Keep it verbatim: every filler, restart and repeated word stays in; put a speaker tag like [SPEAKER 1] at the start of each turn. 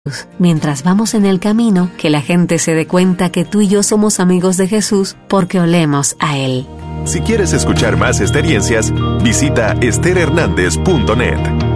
[SPEAKER 1] Mientras vamos en el camino, que la gente se dé cuenta que tú y yo somos amigos de Jesús porque olemos a Él.
[SPEAKER 2] Si quieres escuchar más experiencias, visita ester hernandez punto net.